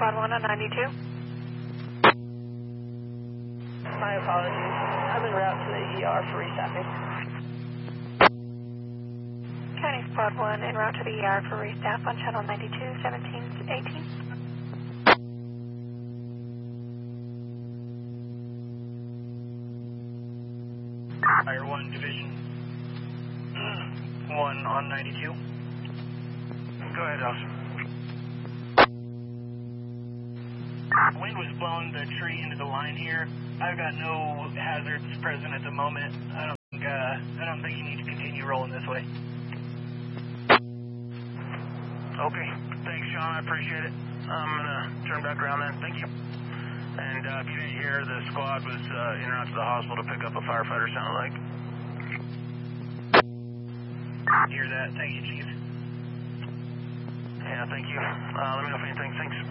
Squad 1 on 92. My apologies. I'm en route to the ER for restaffing. County Squad 1 en route to the ER for restaff on channel 92, 17, 18. Fire 1 Division 1 on 92. Go ahead, officer. Wind was blowing the tree into the line here. I've got no hazards present at the moment. I don't think you need to continue rolling this way. Okay. Thanks, Sean. I appreciate it. I'm gonna turn back around then. Thank you. And if you didn't hear, the squad was en route to the hospital to pick up a firefighter, sounded like. Hear that. Thank you, Chief. Yeah, thank you. Let me know if anything. Thanks.